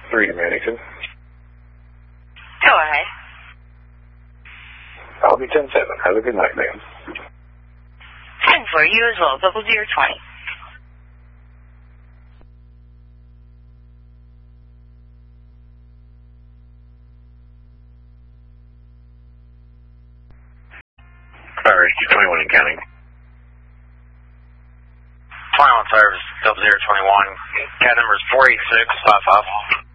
3 Manhattan. Go ahead. I'll be 10-7. Have a good night, ma'am. 10 for you as well. 0020. Rescue 21 in counting. 21 service, 0021. Cat number is 48655.